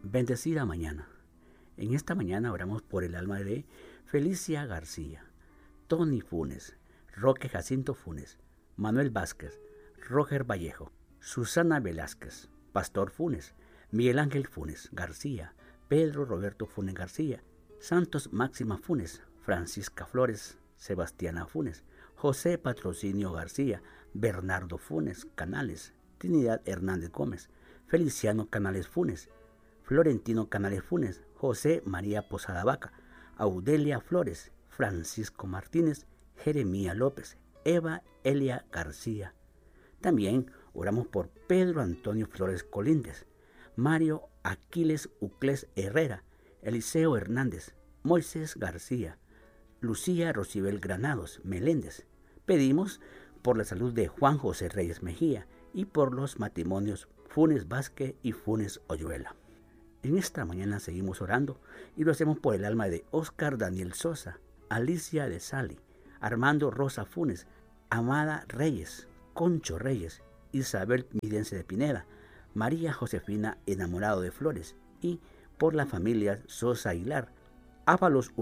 Bendecida mañana. En esta mañana oramos por el alma de Felicia García, Tony Funes, Roque Jacinto Funes, Manuel Vázquez, Roger Vallejo, Susana Velázquez, Pastor Funes, Miguel Ángel Funes García, Pedro Roberto Funes García, Santos Máxima Funes, Francisca Flores, Sebastiana Funes, José Patrocinio García, Bernardo Funes Canales, Trinidad Hernández Gómez, Feliciano Canales Funes, Florentino Canales Funes, José María Posada Vaca, Audelia Flores, Francisco Martínez, Jeremía López, Eva Elia García. También oramos por Pedro Antonio Flores Colíndez, Mario Aquiles Uclés Herrera, Eliseo Hernández, Moisés García, Lucía Rocibel Granados Meléndez. Pedimos por la salud de Juan José Reyes Mejía y por los matrimonios Funes Vázquez y Funes Oyuela. En esta mañana seguimos orando y lo hacemos por el alma de Óscar Daniel Sosa, Alicia de Sali, Armando Rosa Funes, Amada Reyes, Concho Reyes, Isabel Midense de Pineda, María Josefina Enamorado de Flores y por la familia Sosa Aguilar, Ábalos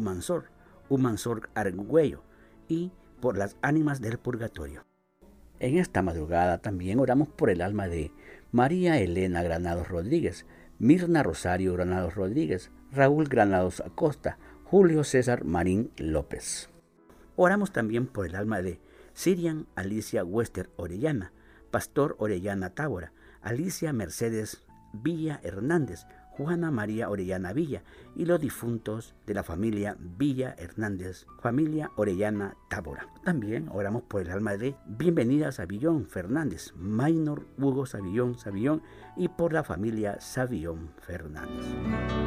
Humansor Argüello y por las ánimas del purgatorio. En esta madrugada también oramos por el alma de María Elena Granados Rodríguez, Mirna Rosario Granados Rodríguez, Raúl Granados Acosta, Julio César Marín López. Oramos también por el alma de Sirian Alicia Wester Orellana, Pastor Orellana Tábora, Alicia Mercedes Villa Hernández, Juana María Orellana Villa y los difuntos de la familia Villa Hernández, familia Orellana Tábora. También oramos por el alma de Bienvenida Savillón Fernández, Maynor Hugo Savillón y por la familia Savillón Fernández.